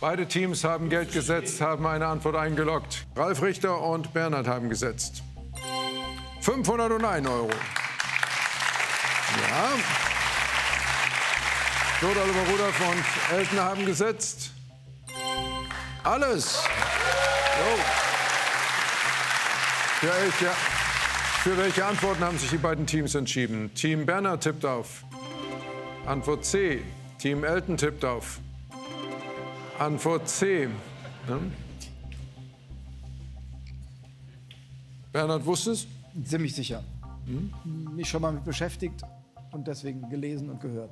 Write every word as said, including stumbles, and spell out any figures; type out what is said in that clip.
Beide Teams haben Geld gesetzt, haben eine Antwort eingeloggt. Ralf Richter und Bernhard haben gesetzt. fünfhunderteins Euro. Ja. Claude Oliver Rudolph und Elton haben gesetzt. Alles. Jo. Für welche, für welche Antworten haben sich die beiden Teams entschieden? Team Bernhard tippt auf Antwort C. Team Elton tippt auf Antwort C. Hm? Bernhard wusste es? Ziemlich sicher. Hm? Mich schon mal mit beschäftigt und deswegen gelesen und gehört.